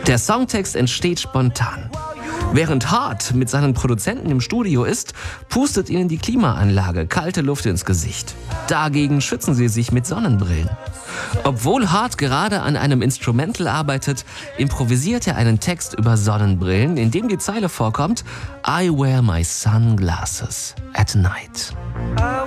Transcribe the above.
Der Songtext entsteht spontan. Während Hart mit seinen Produzenten im Studio ist, pustet ihnen die Klimaanlage kalte Luft ins Gesicht. Dagegen schützen sie sich mit Sonnenbrillen. Obwohl Hart gerade an einem Instrumental arbeitet, improvisiert er einen Text über Sonnenbrillen, in dem die Zeile vorkommt: I wear my sunglasses at night.